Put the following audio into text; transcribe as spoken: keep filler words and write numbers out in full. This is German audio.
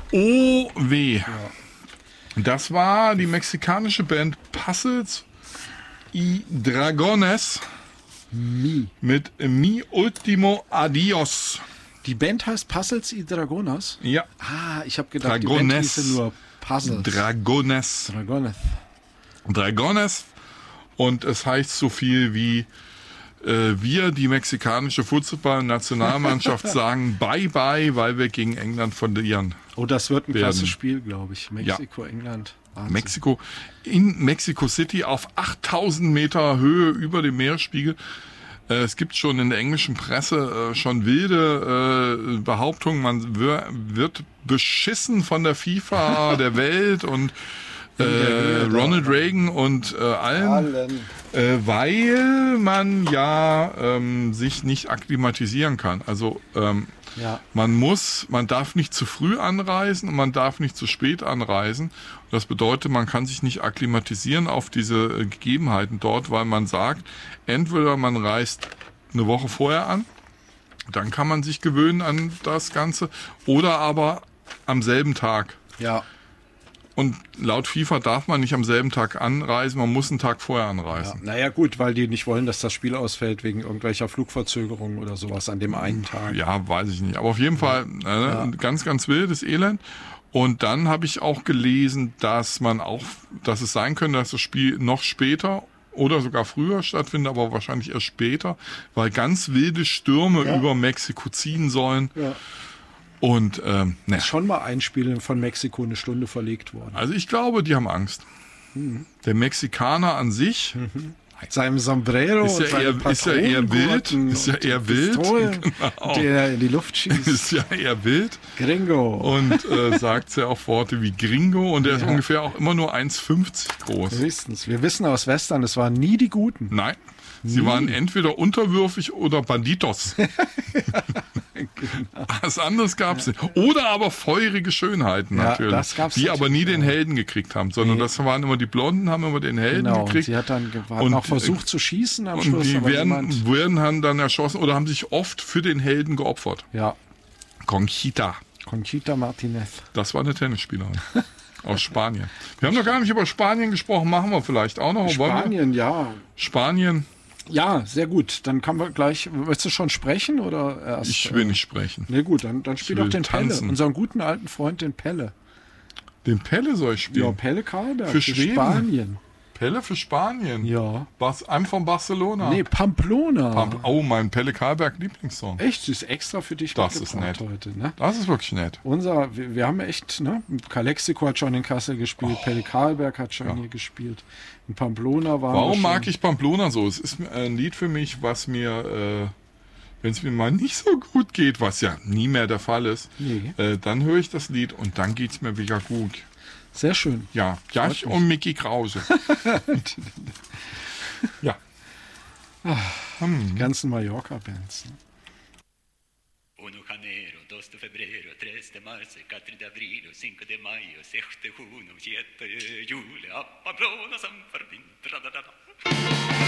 O W. Ja. Das war die mexikanische Band Puzzles y Dragones Mi. mit Mi Ultimo Adios. Die Band heißt Puzzles y Dragones? Ja. Ah, ich habe gedacht, Dragones. die Band hieße nur Puzzles. Dragones. Dragones. Dragones. Und es heißt so viel wie äh, wir, die mexikanische Fußball-Nationalmannschaft, sagen Bye-bye, weil wir gegen England verlieren. Oh, das wird ein werden. krasses Spiel, glaube ich. Mexiko, Ja. England. Wahnsinn. Mexiko, in Mexico City auf achttausend Meter Höhe über dem Meeresspiegel. Äh, es gibt schon in der englischen Presse äh, schon wilde äh, Behauptungen, man wir, wird beschissen von der FIFA der Welt und äh, Ronald Reagan und äh, allen, Allen. Äh, weil man ja ähm, sich nicht akklimatisieren kann. Also ähm, Ja. man muss, man darf nicht zu früh anreisen und man darf nicht zu spät anreisen. Das bedeutet, man kann sich nicht akklimatisieren auf diese äh, Gegebenheiten dort, weil man sagt, entweder man reist eine Woche vorher an, dann kann man sich gewöhnen an das Ganze, oder aber am selben Tag. Ja. Und laut FIFA darf man nicht am selben Tag anreisen, man muss einen Tag vorher Ja. anreisen. Naja, gut, weil die nicht wollen, dass das Spiel ausfällt wegen irgendwelcher Flugverzögerungen oder sowas an dem einen Tag. Ja, weiß ich nicht. Aber auf jeden Fall äh, Ja. ganz, ganz wildes Elend. Und dann habe ich auch gelesen, dass man auch, dass es sein könnte, dass das Spiel noch später oder sogar früher stattfindet, aber wahrscheinlich erst später, weil ganz wilde Stürme Ja. über Mexiko ziehen sollen. Ja. Und ähm, ne. Ist schon mal ein Spiel von Mexiko eine Stunde verlegt worden. Also ich glaube, die haben Angst. Mhm. Der Mexikaner an sich Mit seinem Sombrero ist ja und seinem eher, ist ja eher wild, Patronengurten ist ja und eher wild, Pistolen, genau. der in die Luft schießt. ist ja eher wild. Gringo. Und äh, sagt ja auch Worte wie Gringo, und der ist Ja. ungefähr auch immer nur eins fünfzig groß. Höchstens. Wir wissen aus Western, es waren nie die Guten. Nein, sie Nie. waren entweder unterwürfig oder Banditos. Was anderes gab es nicht. Oder aber feurige Schönheiten Ja, natürlich, das gab's die aber natürlich nie den auch. Helden gekriegt haben, sondern Nee. das waren immer die Blonden, haben immer den Helden Genau. Und gekriegt. sie hat dann ge- hat Und, noch versucht zu schießen am Und Schluss, die aber werden, niemand. werden haben dann erschossen oder haben sich oft für den Helden geopfert. Ja, Conchita, Conchita Martinez. das war eine Tennisspielerin aus Spanien. Wir haben noch gar nicht über Spanien gesprochen, machen wir vielleicht auch noch. Wollen wir? Spanien, ja. Spanien, Ja, sehr gut. Dann kann wir gleich. Willst du schon sprechen oder erst? ich will nicht sprechen. Ne, gut, dann, dann spiel will doch den tanzen. Pelle, unseren guten alten Freund, den Pelle. Den Pelle soll ich Ja, spielen. Pelle Karlberg Für Schweden? Spanien. Pelle für Spanien. Ja. Was, einem von Barcelona. Nee, Pamplona. Pamp- Oh, mein Pelle Karlberg Lieblingssong. Echt, sie ist extra für dich Das ist mitgebracht nett. heute, ne? Das ist wirklich nett. Unser, wir, wir haben echt, ne? Kalexico hat schon in Kassel gespielt, Oh. Pelle Karlberg hat schon hier gespielt. In Pamplona waren wir Warum schon. mag ich Pamplona so? Es ist ein Lied für mich, was mir, äh, wenn es mir mal nicht so gut geht, was ja nie mehr der Fall ist, Nee. äh, dann höre ich das Lied und dann geht es mir wieder gut. Sehr schön. Ja, Jasch mich. und Micky Krause. Ja. Die ganzen Mallorca-Bands. Ne? uno de enero, dos de febrero, tres de marzo, cuatro de abril, cinco de mayo, seis de junio, siete de julio, a Pamplona, San Fermín. Tra, tra, tra, tra.